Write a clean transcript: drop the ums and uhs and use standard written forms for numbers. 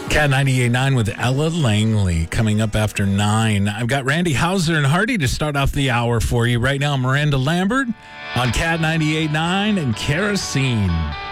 Cat 98.9 with Ella Langley coming up after 9. I've got Randy Hauser and Hardy to start off the hour for you. Right now, Miranda Lambert on Cat 98.9 and Kerosene.